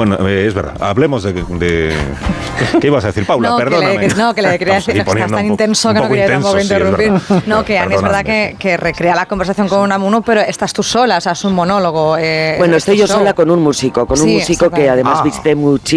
Bueno, es verdad. Hablemos de ¿qué ibas a decir, Paula? No, perdóname. Que le quería decir que estás tan intenso que no quería tampoco interrumpir. No, que Ani es verdad que recrea la conversación con Unamuno, pero estás tú sola, o sea, es un monólogo. Bueno, estoy yo sola con un músico, que además viste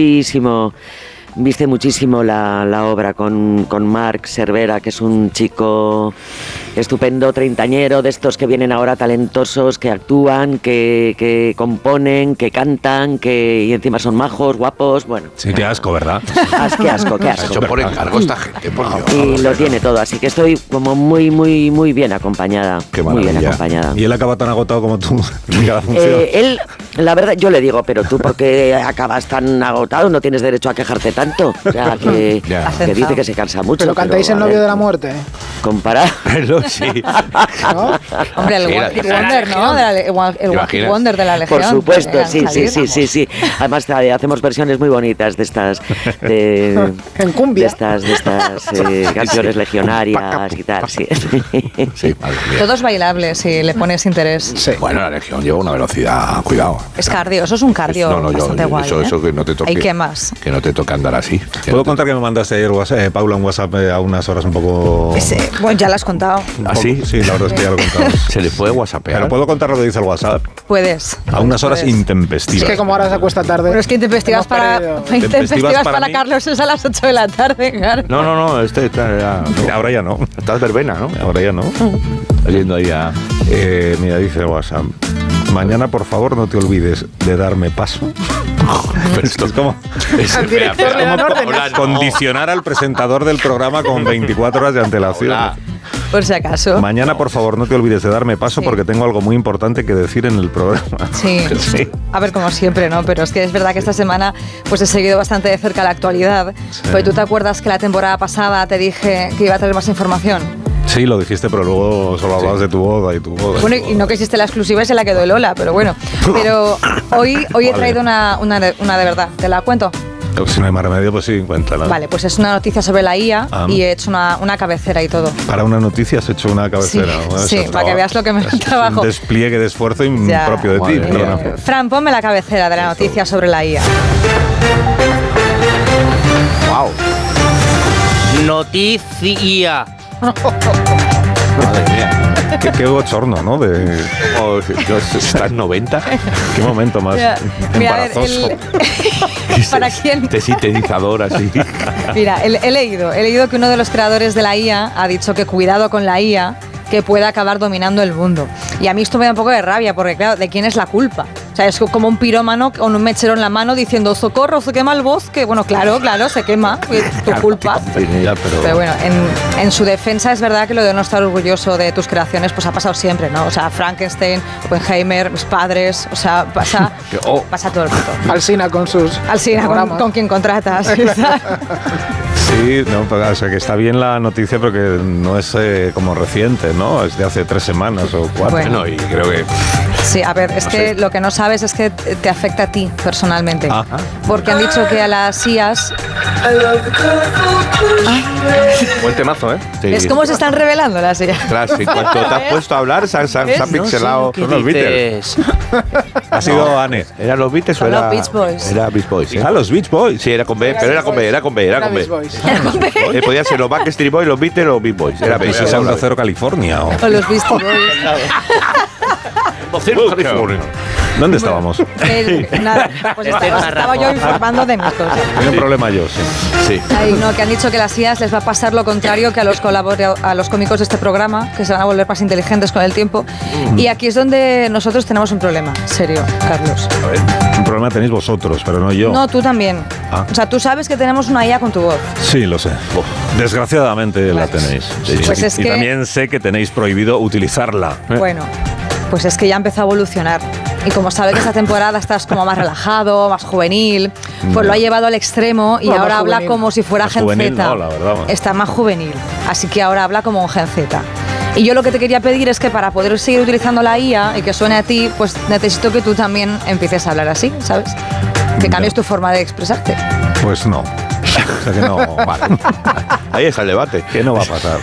muchísimo la obra con Marc Cervera, que es un chico estupendo, treintañero, de estos que vienen ahora talentosos, que actúan, que componen, que cantan, y encima son majos, guapos, bueno. Sí, qué asco, ¿verdad? Qué asco. Ha hecho por encargo esta gente, por Dios. Y lo tiene todo, así que estoy como muy bien acompañada. Qué muy maravilla. bien acompañada. ¿Y él acaba tan agotado como tú en cada función? Él, la verdad, yo le digo, pero tú, ¿por qué acabas tan agotado? No tienes derecho a quejarte tanto. O sea, que dice que se cansa mucho. Pero cantáis El novio de la muerte. Comparado. Sí. ¿No? Hombre, el One Hit Wonder, ¿no? El One Hit Wonder de la Legión. Por supuesto, sí. Además, hacemos versiones muy bonitas de estas. En cumbia. De estas canciones legionarias y tal, sí. Sí, madre mía. Todos bailables si le pones interés. Sí. Bueno, la Legión lleva una velocidad, cuidado. Es cardio, eso es un cardio bastante guay. Eso que no te toque. ¿Hay qué más? Que no te toque andar así. ¿Puedo contar que me mandaste ayer, Paula, un WhatsApp a unas horas un poco... Bueno, ya lo has contado. ¿Ah, sí? Sí, la verdad es que ya lo he contado. ¿Se le puede whatsappear? Pero puedo contar lo que dice el WhatsApp. Puedes. A unas horas intempestivas. Es que como ahora se acuesta tarde. Pero es que intempestivas para para mí. Carlos es a las 8 de la tarde, claro. No, Ahora ya no. Estás verbena, ¿no? Ahora ya no. Yendo ahí a... Mira, dice el WhatsApp. Mañana, por favor, no te olvides de darme paso. Pero esto es como... Al director le dan órdenes. Condicionar al presentador del programa con 24 horas de antelación. Hola. Por si acaso. Mañana, por favor, no te olvides de darme paso porque tengo algo muy importante que decir en el programa. Sí. A ver, como siempre, ¿no? Pero es que es verdad que esta semana pues he seguido bastante de cerca la actualidad. Sí. Pues tú te acuerdas que la temporada pasada te dije que iba a traer más información. Sí, lo dijiste, pero luego solo hablabas de tu boda y tu boda. Bueno, y no que hiciste la exclusiva y se la quedó Lola, pero bueno. Pero hoy he traído una de verdad. ¿Te la cuento? Si no hay más remedio, pues sí, cuéntala. Vale, pues es una noticia sobre la IA y he hecho una cabecera y todo. Para una noticia has hecho una cabecera. Sí, bueno, sí, para que veas lo que me da trabajo. Un despliegue de esfuerzo propio de ti. Fran, ponme la cabecera de la noticia sobre la IA. ¡Wow! Noticia. Madre mía. Qué bochorno, ¿no? ¿Estás 90? Qué momento más embarazoso. ¿Para quién? Este sintetizador así. Mira, he leído que uno de los creadores de la IA ha dicho que cuidado con la IA, que puede acabar dominando el mundo. Y a mí esto me da un poco de rabia, porque claro, ¿de quién es la culpa? O sea, es como un pirómano con un mechero en la mano diciendo socorro, se quema el bosque. Bueno, claro, se quema, es tu culpa. Pero bueno, en su defensa es verdad que lo de no estar orgulloso de tus creaciones pues ha pasado siempre, ¿no? O sea, Frankenstein, Oppenheimer, mis padres, o sea, pasa todo el mundo. Alsina con sus... Alsina con quien contratas. Sí, no, o sea, que está bien la noticia, pero que no es como reciente, ¿no? Es de hace 3 semanas o 4. Bueno, y creo que... Sí, a ver, es que lo que no sabes es que te afecta a ti personalmente. Porque han dicho que a las IAs... Buen temazo, ¿eh? Sí. Es como se están revelando las IAs. Tras, en cuanto te has puesto a hablar, se han pixelado. Son los Beatles. Ha sido Anne. ¿Eran los Beatles o era...? Los Beach Boys. Era Beach Boys, ¿sí? Los Beach Boys. Sí, era con B, pero era con B. Podía ser los Backstreet Boys, los Beatles o los Beach Boys. Era B. Eso es Onda Cero California. O los Beastie Boys. ¿Dónde estábamos? Nada, pues estaba yo informando de mis cosas. Tengo un problema yo, sí. Que han dicho que a las IAs les va a pasar lo contrario que a los cómicos de este programa, que se van a volver más inteligentes con el tiempo. Y aquí es donde nosotros tenemos un problema serio, Carlos. A ver, un problema tenéis vosotros, pero no yo. No, tú también. O sea, tú sabes que tenemos una IA con tu voz. Sí, lo sé. Desgraciadamente la tenéis. Sí. Pues es que... también sé que tenéis prohibido utilizarla. Bueno, pues es que ya empezó a evolucionar. Y como sabe que esta temporada estás como más relajado, más juvenil, pues lo ha llevado al extremo y ahora habla como si fuera Gen Z. No, la verdad. Está más juvenil, así que ahora habla como un Gen Z. Y yo lo que te quería pedir es que para poder seguir utilizando la IA y que suene a ti, pues necesito que tú también empieces a hablar así, ¿sabes? Que cambies tu forma de expresarte. Pues no. O sea que no, vale. Ahí está el debate. ¿Qué no va a pasar?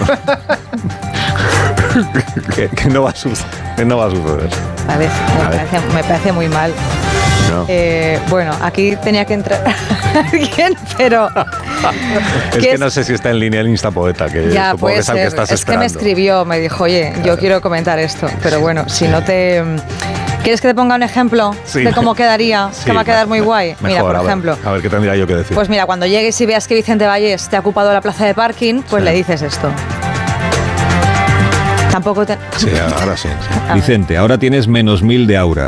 ¿Qué no va a suceder? ¿Qué no va a suceder? Me parece muy mal. No. Bueno, aquí tenía que entrar alguien, pero... Es que no sé si está en línea el Instapoeta, que ya, supongo puede que es al que ser. estás Es que me esperando. escribió, me dijo, oye, yo quiero comentar esto, pero bueno, si no te... ¿Quieres que te ponga un ejemplo de cómo quedaría? Sí, que va a quedar muy guay. Mejor, Mira, por a ver, ejemplo... A ver, ¿qué tendría yo que decir? Pues mira, cuando llegues y veas que Vicente Vallés te ha ocupado la plaza de parking, pues le dices esto. Tampoco te... Sí, ahora sí. A ver. Vicente, ahora tienes -1000 de aura.